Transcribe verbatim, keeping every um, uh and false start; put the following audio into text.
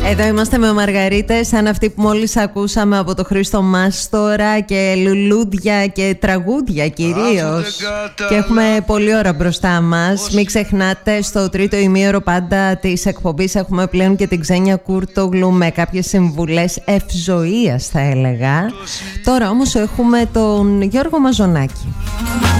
Εδώ είμαστε με μαργαρίτες σαν αυτή που μόλις ακούσαμε από το Χρήστο Μάστορα, και λουλούδια και τραγούδια κυρίως. Και έχουμε πολλή ώρα μπροστά μας. Μην ξεχνάτε, στο τρίτο ημίωρο πάντα της εκπομπής έχουμε πλέον και την Ξένια Κούρτογλου με κάποιες συμβουλές ευζοίας, θα έλεγα. Τώρα όμως έχουμε τον Γιώργο Μαζονάκη.